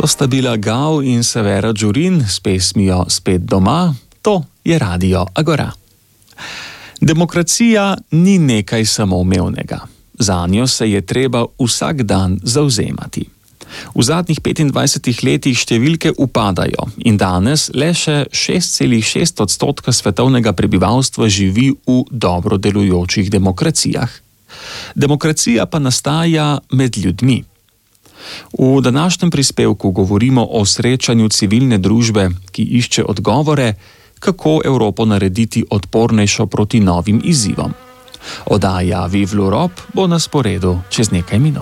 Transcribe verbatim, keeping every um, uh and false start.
To sta bila Gal in Severa Đurin s pesmijo Spet doma, to je Radio Agora. Demokracija ni nekaj samoumevnega. Zanjo se je treba vsak dan zavzemati. V zadnjih petindvajsetih letih številke upadajo in danes le še šest celih šest odstotka svetovnega prebivalstva živi v dobro delujočih demokracijah. Demokracija pa nastaja med ljudmi. V današnjem prispevku govorimo o srečanju civilne družbe, ki išče odgovore, kako Evropo narediti odpornejšo proti novim izzivom. Oddaja Viv l'Europe bo na sporedu čez nekaj minut.